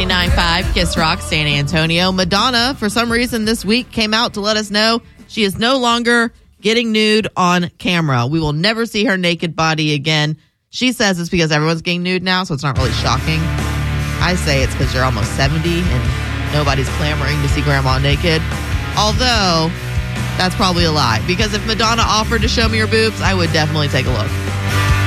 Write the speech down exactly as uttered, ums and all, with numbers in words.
ninety-nine point five Kiss Rock, San Antonio. Madonna, for some reason this week, came out to let us know she is no longer getting nude on camera. We will never see her naked body again. She says it's because everyone's getting nude now, so it's not really shocking. I say it's because you're almost seventy and nobody's clamoring to see grandma naked. Although, that's probably a lie. Because if Madonna offered to show me her boobs, I would definitely take a look.